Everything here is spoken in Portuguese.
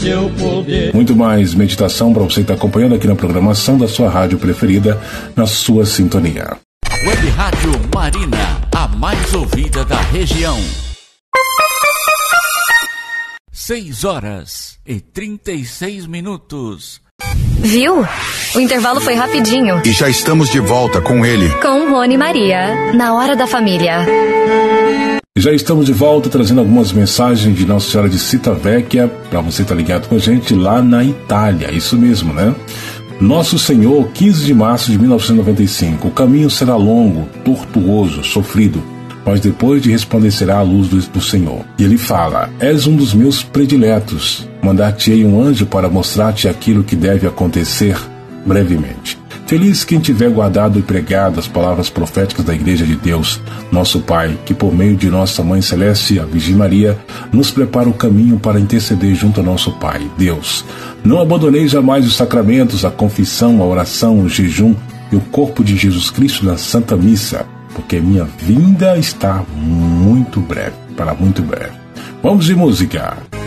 seu poder. Muito mais meditação para você estar acompanhando aqui na programação da sua rádio preferida, na sua sintonia. Web Rádio Marina, a mais ouvida da região. 6h36. Viu? O intervalo foi rapidinho. E já estamos de volta com ele. Com Rony e Maria, na Hora da Família. Já estamos de volta trazendo algumas mensagens de Nossa Senhora de Civitavecchia para você estar ligado com a gente lá na Itália. Isso mesmo, né? Nosso Senhor, 15 de março de 1995. O caminho será longo, tortuoso, sofrido, mas depois de resplandecerá a luz do Senhor. E ele fala: és um dos meus prediletos. Mandar-te-ei um anjo para mostrar-te aquilo que deve acontecer brevemente. Feliz quem tiver guardado e pregado as palavras proféticas da Igreja de Deus, nosso Pai, que por meio de nossa Mãe Celeste, a Virgem Maria, nos prepara o caminho para interceder junto ao nosso Pai, Deus. Não abandonei jamais os sacramentos, a confissão, a oração, o jejum e o corpo de Jesus Cristo na Santa Missa, porque minha vinda está muito breve, para muito breve. Vamos de música.